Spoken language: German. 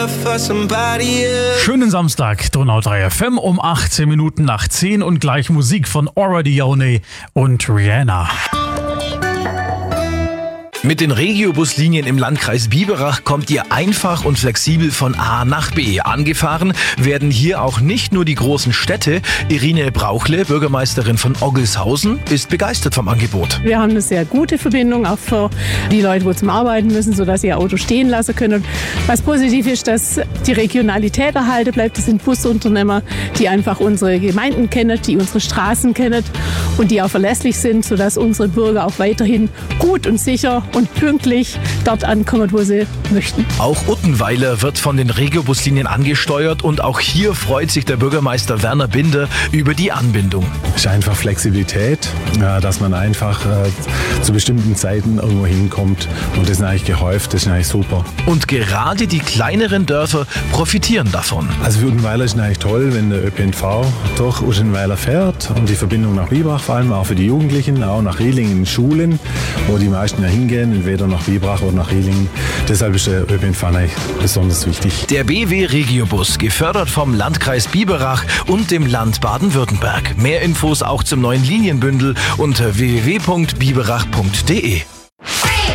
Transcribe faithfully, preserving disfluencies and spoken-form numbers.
Schönen Samstag, Donau drei F M um achtzehn Minuten nach zehn und gleich Musik von Ora Dione und Rihanna. Mit den Regiobuslinien im Landkreis Biberach kommt ihr einfach und flexibel von A nach B. Angefahren werden hier auch nicht nur die großen Städte. Irine Brauchle, Bürgermeisterin von Oggelshausen, ist begeistert vom Angebot. Wir haben eine sehr gute Verbindung, auch für die Leute, die zum Arbeiten müssen, sodass sie ihr Auto stehen lassen können. Was positiv ist, dass die Regionalität erhalten bleibt. Das sind Busunternehmer, die einfach unsere Gemeinden kennen, die unsere Straßen kennen und die auch verlässlich sind, sodass unsere Bürger auch weiterhin gut und sicher und pünktlich dort ankommen, wo sie möchten. Auch Uttenweiler wird von den Regiobuslinien angesteuert und auch hier freut sich der Bürgermeister Werner Binder über die Anbindung. Es ist einfach Flexibilität, dass man einfach zu bestimmten Zeiten irgendwo hinkommt und das ist eigentlich gehäuft, das ist eigentlich super. Und gerade die kleineren Dörfer profitieren davon. Also für Uttenweiler ist es eigentlich toll, wenn der Ö P N V durch Uttenweiler fährt und die Verbindung nach Biberach, vor allem auch für die Jugendlichen, auch nach Riehlingen in Schulen, wo die meisten ja hingehen, entweder nach Biberach oder nach Riehlingen. Deshalb ist der Ö P N V eigentlich besonders wichtig. Der B W Regiobus, gefördert vom Landkreis Biberach und dem Land Baden-Württemberg. Mehr Infos auch zum neuen Linienbündel unter w w w punkt biberach punkt d e.